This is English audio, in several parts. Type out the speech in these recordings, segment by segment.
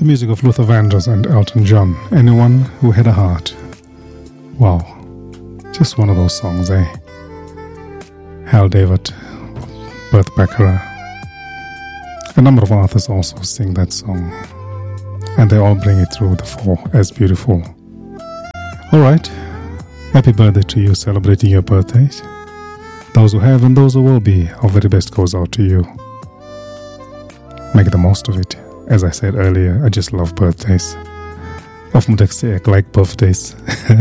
The music of Luther Vandross and Elton John. Anyone Who Had a Heart. Wow. Just one of those songs, eh? Hal David, Burt Bacharach. A number of artists also sing that song. And they all bring it through the fore as beautiful. Alright. Happy birthday to you, celebrating your birthdays. Those who have and those who will be, our very best goes out to you. Make the most of it. As I said earlier, I just love birthdays. Of moet ek sê ek like birthdays.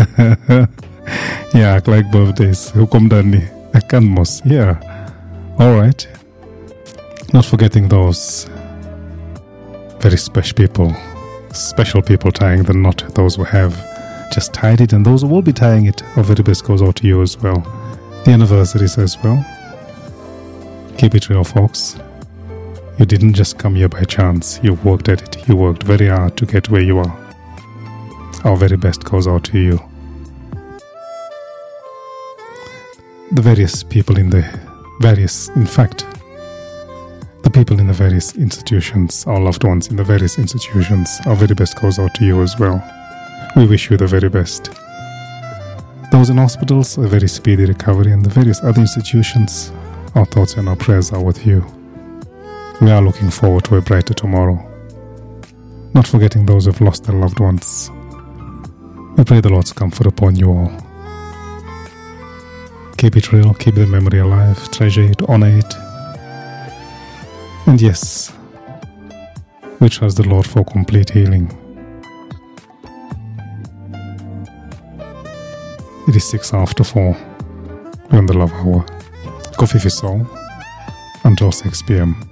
Ja, ek like birthdays. Hoekom dan nie? Ek kan mos. Yeah. Alright. Not forgetting those very special people tying the knot, those who have just tied it and those who will be tying it. Our very best goes out to you as well. The anniversaries as well. Keep it real, folks. You didn't just come here by chance. You worked at it. You worked very hard to get where you are. Our very best goes out to you. The various people in the various institutions, our loved ones in the various institutions, our very best goes out to you as well. We wish you the very best. Those in hospitals, a very speedy recovery, and the various other institutions, our thoughts and our prayers are with you. We are looking forward to a brighter tomorrow. Not forgetting those who have lost their loved ones. We pray the Lord's comfort upon you all. Keep it real, keep the memory alive, treasure it, honor it. And yes, we trust the Lord for complete healing. It is 4:06. We're on the Love Hour. Coffee for soul until 6 p.m.